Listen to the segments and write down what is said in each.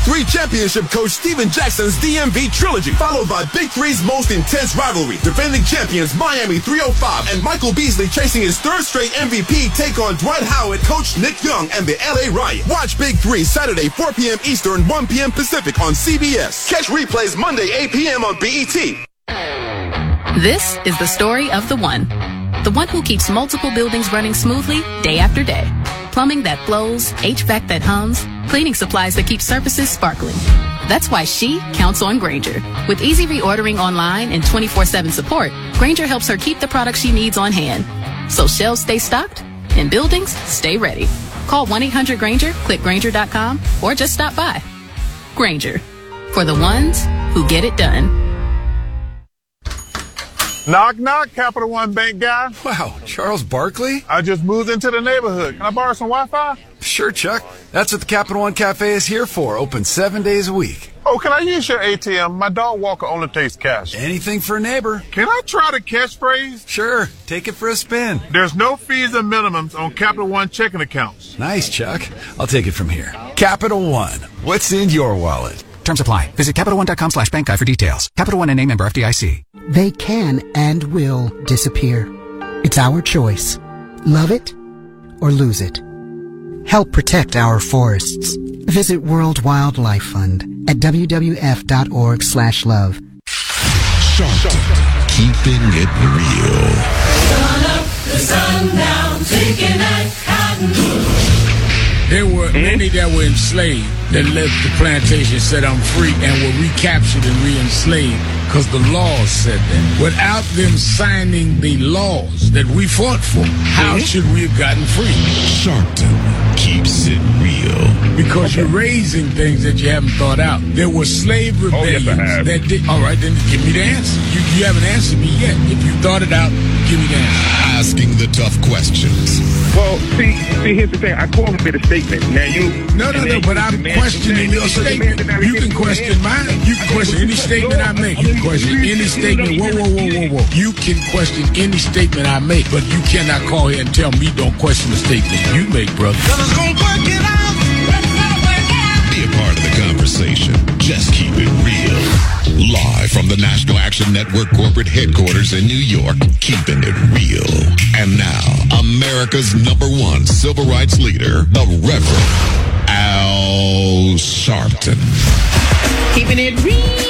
Three championship coach Steven Jackson's DMV trilogy, followed by Big Three's most intense rivalry. Defending champions Miami 305 and Michael Beasley chasing his third straight MVP take on Dwight Howard, Coach Nick Young, and the LA Riot. Watch Big Three Saturday 4 p.m. Eastern, 1 p.m. Pacific on CBS. Catch replays Monday 8 p.m. on BET. This is the story of the one who keeps multiple buildings running smoothly day after day. Plumbing that flows, HVAC that hums, cleaning supplies that keep surfaces sparkling. That's why she counts on Grainger. With easy reordering online and 24/7 support, Grainger helps her keep the products she needs on hand. So shelves stay stocked and buildings stay ready. Call 1-800-GRAINGER, click Grainger.com, or just stop by. Grainger, for the ones who get it done. Knock, knock, Capital One Bank guy. Wow, Charles Barkley? I just moved into the neighborhood. Can I borrow some Wi-Fi? Sure, Chuck. That's what the Capital One Cafe is here for. Open 7 days a week. Oh, can I use your ATM? My dog walker only takes cash. Anything for a neighbor. Can I try the catchphrase? Sure, take it for a spin. There's no fees or minimums on Capital One checking accounts. Nice, Chuck. I'll take it from here. Capital One. What's in your wallet? Terms apply. Visit CapitalOne.com/bankguide for details. Capital One and name member FDIC. They can and will disappear. It's our choice. Love it or lose it. Help protect our forests. Visit World Wildlife Fund at WWF.org/love. Sharpton, keeping it real. Sun up, the sun down, taking that cotton. There were many that were enslaved that left the plantation, said I'm free, and were recaptured and re-enslaved because the laws said that. Without them signing the laws that we fought for, how should we have gotten free? Sharpton keeps it real. Because you're raising things that you haven't thought out. There were slave rebellions that did. All right, then give me the answer. You haven't answered me yet. If you thought it out, give me the answer. Asking the tough questions. Well, see, here's the thing. I call him a statement. Now you. No, but I'm questioning your statement. You can question mine. You can question any statement I make. You can question any statement. Whoa. You can question any statement I make, but you cannot call here and tell me don't question the statement you make, brother. Let's go work it out. Be a part of the conversation. Just keep it real. Live from the National Action Network corporate headquarters in New York, keeping it real. And now, America's #1 civil rights leader, the Reverend Al Sharpton. Keeping it real.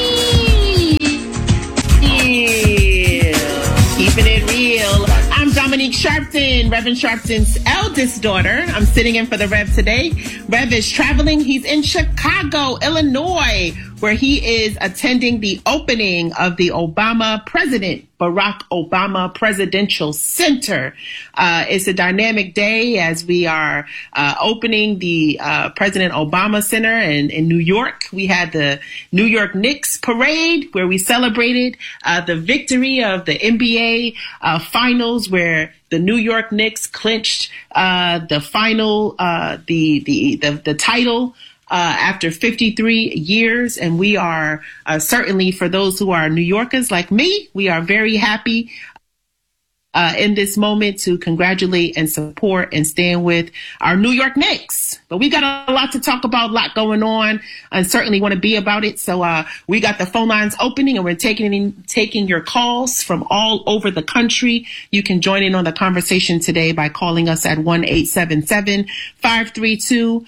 Keeping it real. I'm Dominique Sharpton, Reverend Sharpton's eldest daughter. I'm sitting in for the Rev today. Rev is traveling. He's in Chicago, Illinois, where he is attending the opening of the Barack Obama Presidential Center. It's a dynamic day as we are opening the President Obama Center in New York. We had the New York Knicks parade where we celebrated the victory of the NBA finals, where the New York Knicks clinched the final, the title after 53 years. And we are certainly, for those who are New Yorkers like me, we are very happy in this moment to congratulate and support and stand with our New York Knicks. But we got a lot to talk about, a lot going on, and certainly want to be about it. So we got the phone lines opening, and we're taking your calls from all over the country. You can join in on the conversation today by calling us at 1-877-532-5797,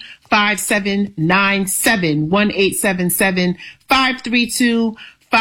1-877-532-5797.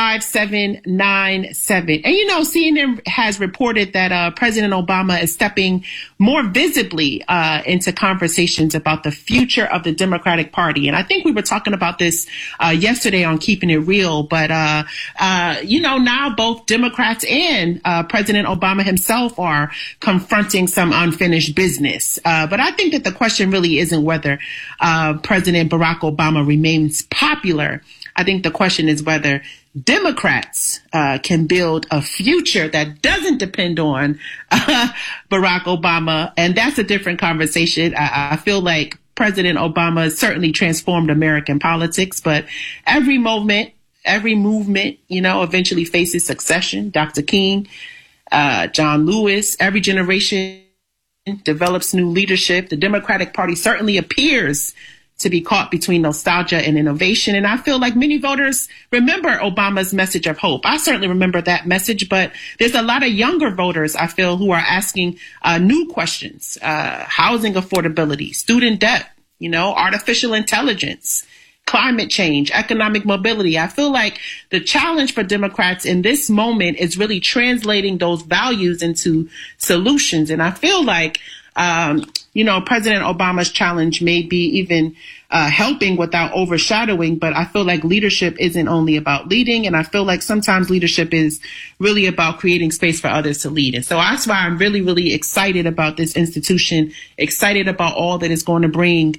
5797. And CNN has reported that President Obama is stepping more visibly into conversations about the future of the Democratic Party. And I think we were talking about this yesterday on Keeping It Real. But, now both Democrats and President Obama himself are confronting some unfinished business. But I think that the question really isn't whether President Barack Obama remains popular. I think the question is whether Democrats can build a future that doesn't depend on Barack Obama. And that's a different conversation. I feel like President Obama certainly transformed American politics, but every movement, eventually faces succession. Dr. King, John Lewis, every generation develops new leadership. The Democratic Party certainly appears to be caught between nostalgia and innovation. And I feel like many voters remember Obama's message of hope. I certainly remember that message, but there's a lot of younger voters, I feel, who are asking new questions, housing affordability, student debt, artificial intelligence, climate change, economic mobility. I feel like the challenge for Democrats in this moment is really translating those values into solutions. And I feel like President Obama's challenge may be even helping without overshadowing, but I feel like leadership isn't only about leading, and I feel like sometimes leadership is really about creating space for others to lead. And so that's why I'm really, really excited about this institution, excited about all that it's going to bring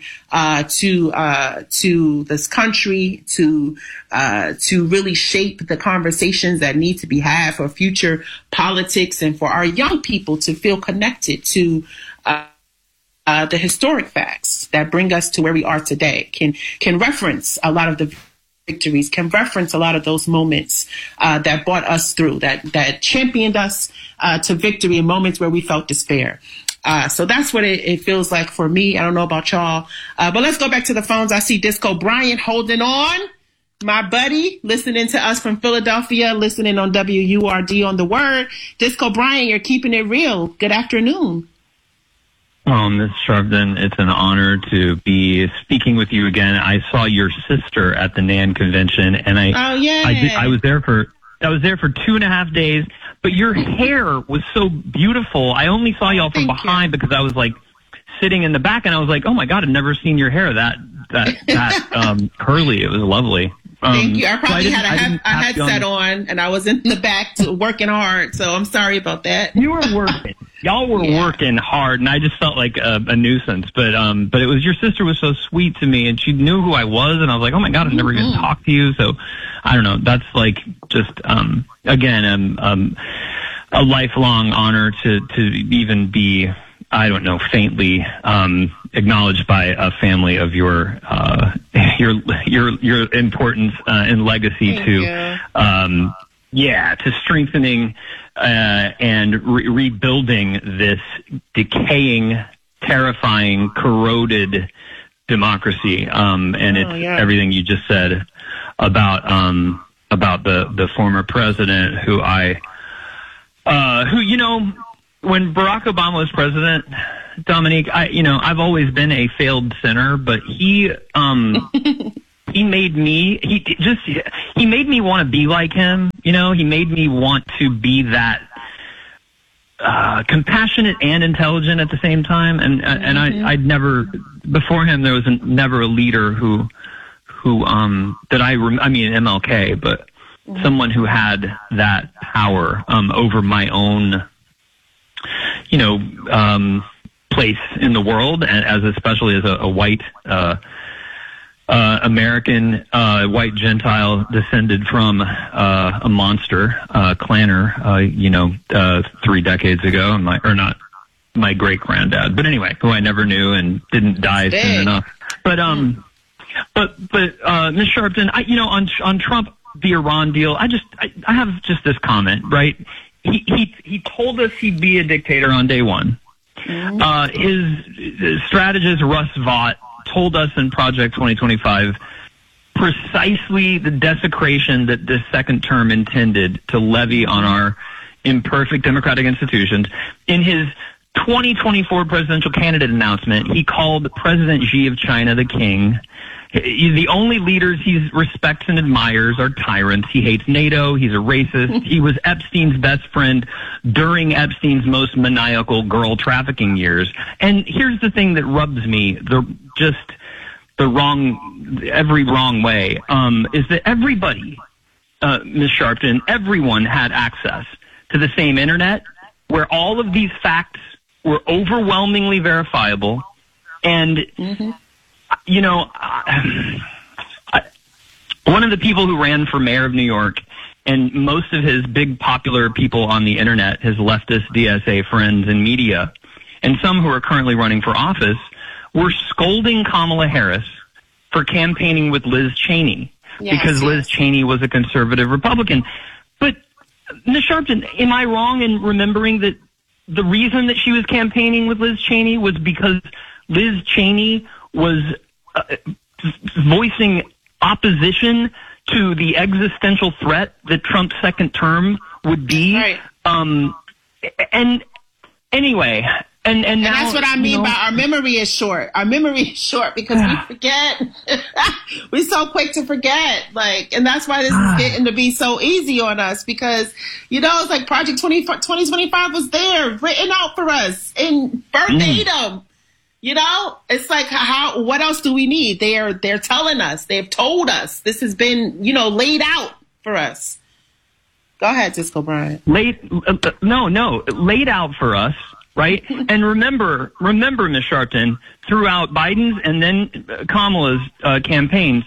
to this country, to really shape the conversations that need to be had for future politics and for our young people to feel connected to the historic facts that bring us to where we are today, can reference a lot of the victories, can reference a lot of those moments that brought us through, that championed us to victory in moments where we felt despair. So that's what it feels like for me. I don't know about y'all, but let's go back to the phones. I see Disco Bryant holding on. My buddy, listening to us from Philadelphia, listening on WURD on The Word. Disco Bryant, you're keeping it real. Good afternoon. Ms. Sharpton, it's an honor to be speaking with you again. I saw your sister at the NAN convention, and I was there for 2.5 days. But your hair was so beautiful. I only saw y'all from behind because I was like sitting in the back, and I was like, oh my God, I've never seen your hair that curly. It was lovely. Thank you. I probably had a headset on, and I was in the back working hard, so I'm sorry about that. You were working. Y'all were working hard, and I just felt like a nuisance. But it was, your sister was so sweet to me, and she knew who I was, and I was like, oh my God, I've never even talked to you. So I don't know. That's like just again a lifelong honor to even be, I don't know, faintly acknowledged by a family of your importance and legacy to strengthening and rebuilding this decaying, terrifying, corroded democracy. And it's everything you just said about the former president who when Barack Obama was president, Dominique, I've always been a failed sinner, but he made me want to be like him. He made me want to be that compassionate and intelligent at the same time. And I'd never, before him, there was never a leader who that I mean MLK, but someone who had that power over my own place in the world, and especially as a white American white Gentile descended from a monster clanner 3 decades ago, my great granddad, but anyway, who I never knew and didn't die soon enough. But Ms. Sharpton, on Trump, the Iran deal, I have just this comment, right? He told us he'd be a dictator on day one. His strategist Russ Vought told us in Project 2025 precisely the desecration that this second term intended to levy on our imperfect democratic institutions. In his 2024 presidential candidate announcement, he called President Xi of China the king. The only leaders he respects and admires are tyrants. He hates NATO. He's a racist. He was Epstein's best friend during Epstein's most maniacal girl trafficking years. And here's the thing that rubs me every wrong way, is that everybody, Ms. Sharpton, everyone had access to the same internet where all of these facts were overwhelmingly verifiable. And one of the people who ran for mayor of New York, and most of his big popular people on the internet, his leftist DSA friends and media, and some who are currently running for office, were scolding Kamala Harris for campaigning with Liz Cheney because Liz Cheney was a conservative Republican. But, Ms. Sharpton, am I wrong in remembering that the reason that she was campaigning with Liz Cheney was because Liz Cheney was voicing opposition to the existential threat that Trump's second term would be. Right. And anyway, and now, that's what I mean by our memory is short. Our memory is short because we forget. We're so quick to forget. And that's why this is getting to be so easy on us because, it's like Project 2025 was there, written out for us in verbatim. It's like, what else do we need? They're telling us, they've told us, this has been, laid out for us. Go ahead, Disco Brian. Laid out for us, right? And remember, Ms. Sharpton, throughout Biden's and then Kamala's campaigns,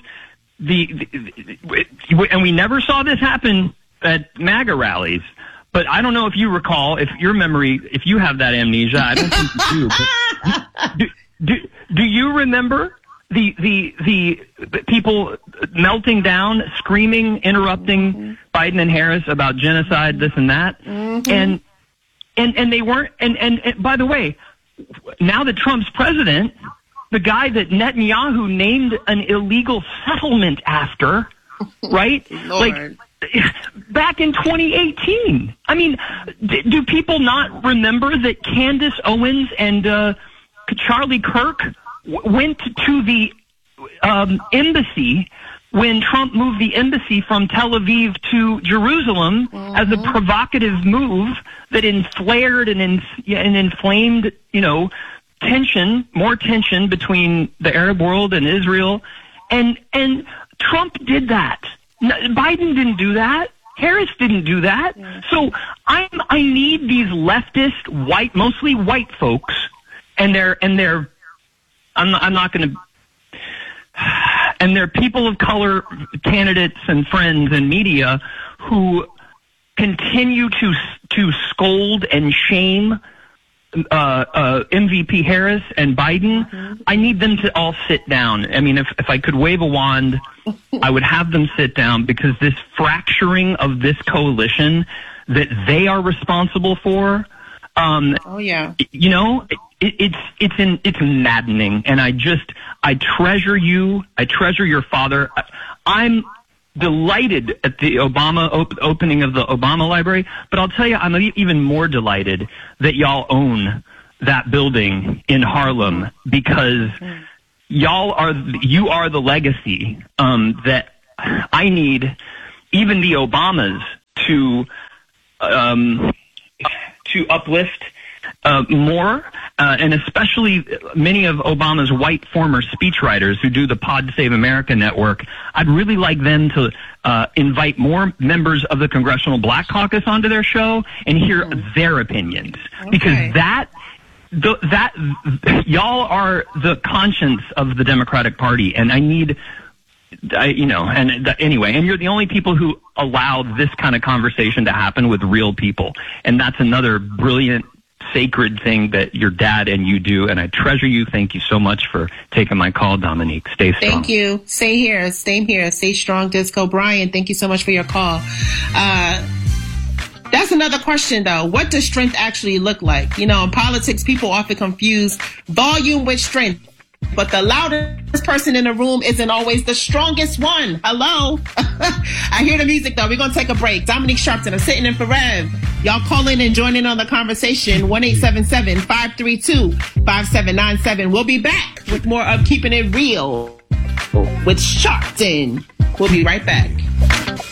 and we never saw this happen at MAGA rallies. But I don't know if you recall, if you have that amnesia, I don't think you do. Do you remember the people melting down, screaming, interrupting Biden and Harris about genocide, this and that? And they weren't, and by the way, now that Trump's president, the guy that Netanyahu named an illegal settlement after, right? Lord. Back in 2018. I mean, do people not remember that Candace Owens and Charlie Kirk went to the embassy when Trump moved the embassy from Tel Aviv to Jerusalem as a provocative move that flared and inflamed, more tension between the Arab world and Israel. And Trump did that. Biden didn't do that. Harris didn't do that. So I need these leftist, mostly white folks, and they're people of color candidates and friends and media who continue to scold and shame MVP Harris and Biden. I need them to all sit down. I mean, if I could wave a wand, I would have them sit down because this fracturing of this coalition that they are responsible for, it's maddening. And I treasure you. I treasure your father. I'm delighted at the opening of the Obama Library, but I'll tell you, I'm even more delighted that y'all own that building in Harlem because you are the legacy that I need even the Obamas to uplift more, and especially many of Obama's white former speechwriters who do the Pod Save America network. I'd really like them to invite more members of the Congressional Black Caucus onto their show and hear their opinions, because that y'all are the conscience of the Democratic Party, and anyway, and you're the only people who allow this kind of conversation to happen with real people, and that's another brilliant, sacred thing that your dad and you do, and I treasure you. Thank you so much for taking my call, Dominique. Stay strong. Thank you. Stay here. Same here. Stay strong, Disco Brian. Thank you so much for your call. That's another question, though. What does strength actually look like? In politics, people often confuse volume with strength. But the loudest person in the room isn't always the strongest one. Hello? I hear the music, though. We're going to take a break. Dominique Sharpton, I'm sitting in for Rev. Y'all call in and join in on the conversation. 1-877-532-5797. We'll be back with more of Keeping It Real with Sharpton. We'll be right back.